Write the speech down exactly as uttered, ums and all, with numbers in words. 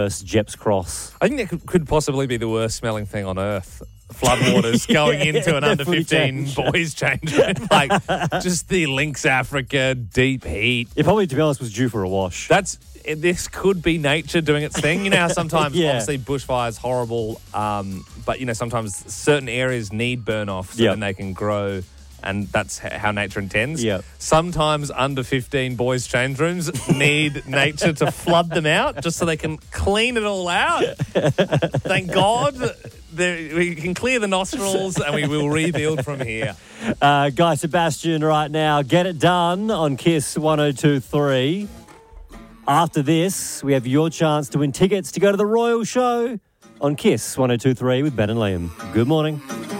First Jeps Cross. I think that could, could possibly be the worst smelling thing on earth. Floodwaters going Yeah, into an under definitely fifteen change. boys change room. Like, just the Lynx Africa, deep heat. It probably, to be honest, was due for a wash. That's This could be nature doing its thing. You know how sometimes, Yeah. obviously, bushfire's horrible, um, but, you know, sometimes certain areas need burn off so Yep. then they can grow, and that's h- how nature intends. Yep. Sometimes under fifteen boys' change rooms need nature to flood them out just so they can clean it all out. Thank God there, we can clear the nostrils and we will rebuild from here. Uh, Guy Sebastian right now. Get it done on Kiss one oh two three. After this, we have your chance to win tickets to go to the Royal Show on Kiss one oh two three with Ben and Liam. Good morning.